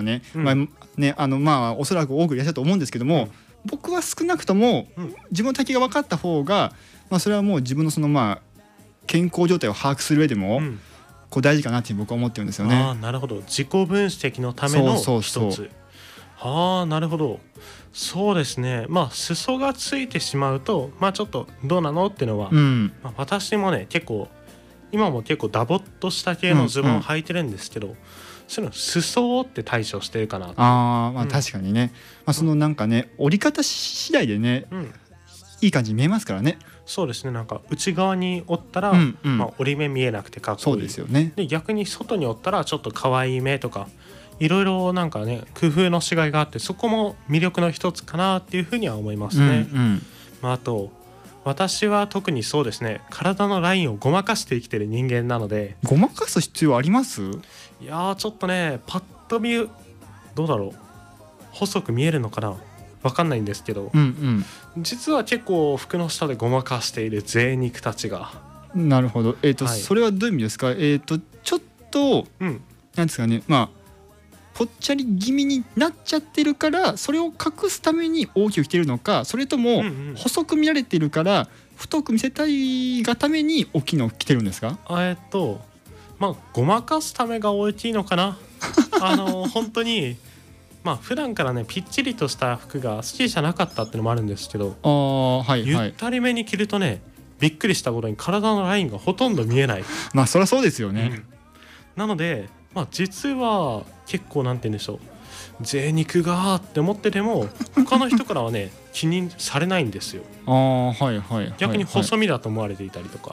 ね、 うんまあね、おそらく多くいらっしゃると思うんですけども、僕は少なくとも自分の体型が分かった方が、それはもう自分のその健康状態を把握する上でもこう大事かなって僕は思ってるんですよね。 ああ、なるほど。自己分析のためのそう一つ。 そうそう。 ああ、なるほど。そうですね。裾がついてしまうとちょっとどうなのっていうのは、私もね今も結構ダボっとした系のズボンを履いてるんですけど、その裾って対処してるかなって。 確かにね、そのなんかね折り方次第でね、いい感じに見えますからね。 そうですね。なんか内側に折ったら、折り目見えなくてかっこいい。 そうですよね。 で逆に外に折ったらちょっと可愛い目とかいろいろなんかね工夫の違いがあって、そこも魅力の一つかなっていうふうには思いますね。あと私は特にそうですね、体のラインをごまかして生きてる人間なので。 ごまかす必要あります？ いやちょっとねパッと見どうだろう、細く見えるのかな、分かんないんですけど、実は結構服の下でごまかしている贅肉たちが。 なるほど。それはどういう意味ですか？ちょっと、なんですかね、ぽっちゃり気味になっちゃってるからそれを隠すために大きく着てるのか、それとも細く見られてるから太く見せたいがために大きいのを着てるんですか？ ごまかすためが大きいのかな。本当に普段からねぴっちりとした服が好きじゃなかったっていうのもあるんですけど、ゆったりめに着るとねびっくりしたことに体のラインがほとんど見えない。 そりゃそうですよね。 なので実は結構なんて言うんでしょう、贅肉がって思ってても他の人からはね気にされないんですよ。逆に細身だと思われていたりとか。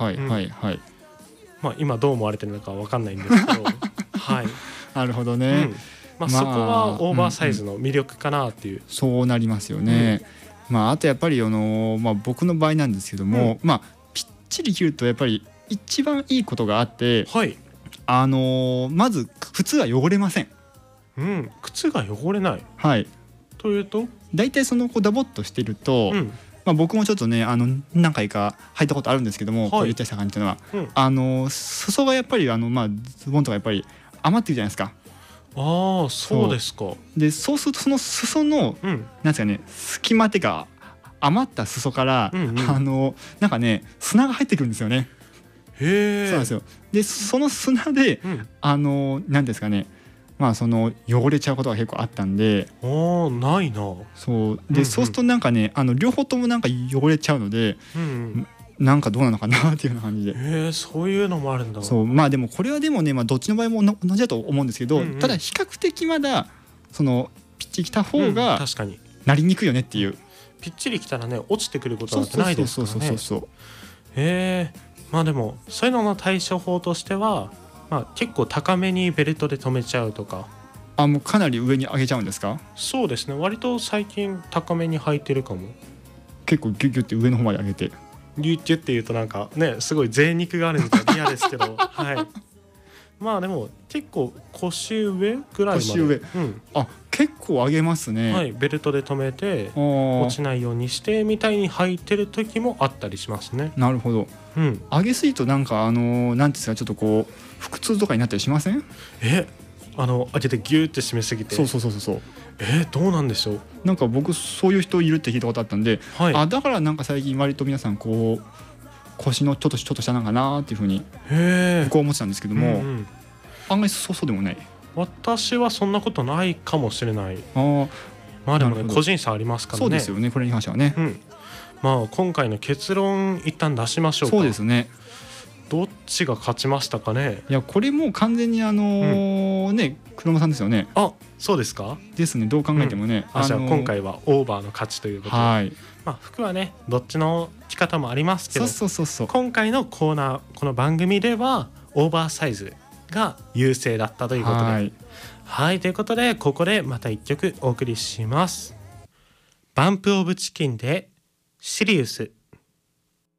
今どう思われてるのかわかんないんですけどなるほどね。 そこはオーバーサイズの魅力かなっていう。 そうなりますよね。あとやっぱり僕の場合なんですけども、ぴっちり着るとやっぱり一番いいことがあって、まず靴は汚れません。 靴が汚れない。というとだいたいそのダボっとしてると、僕もちょっとね何回か履いたことあるんですけども、こういった感じというのは、裾がやっぱりズボンとかやっぱり余ってるじゃないですか。 そうですか。 でそうするとその裾の、なんですかね、隙間っていうか余った裾から、なんかね砂が入ってくるんですよね。そうなんですよ。でその砂で、なんですかね、その汚れちゃうことが結構あったんで。 ないな。 そうで、そうするとなんかね両方ともなんか汚れちゃうので、なんかどうなのかなっていうような感じで。 そういうのもあるんだ。 でもこれはでもね、どっちの場合も同じだと思うんですけど、ただ比較的まだそのピッチリ着た方が確かになりにくいよねっていう。 ぴっちり着たらね落ちてくることなんてないですからね。でもそういうのの対処法としては、結構高めにベルトで留めちゃうとか。 もうかなり上に上げちゃうんですか？ そうですね、割と最近高めに履いてるかも。 結構ギュッギュッて上の方まで上げて。 ギュッギュッって言うとなんかねすごい贅肉があるみたいな嫌ですけどでも結構腰上ぐらいまで。 腰上、結構上げますね。 ベルトで留めて落ちないようにしてみたいに履いてる時もあったりしますね。 なるほど。上げすぎとなんかなんていうんですか、ちょっとこう腹痛とかになったりしません？ 上げてギューって締めすぎて。 そうどうなんでしょう。 なんか僕そういう人いるって聞いたことあったんで、だからなんか最近割と皆さんこう腰のちょっとしたなんかなっていうふうに僕は思ってたんですけども、案外そうでもない。 私はそんなことないかもしれない。でもね個人差ありますからね。 そうですよね、これに関してはね。 今回の結論一旦出しましょうか。 そうですね。 どっちが勝ちましたかね。 いやこれもう完全に黒間さんですよね。 そうですか。 ですね、どう考えてもね。 じゃあ今回はオーバーの勝ちということで、服はねどっちの着方もありますけど、今回のコーナーこの番組ではオーバーサイズが優勢だったということで、ということでここでまた一曲お送りします。バンプオブチキンでシリウス。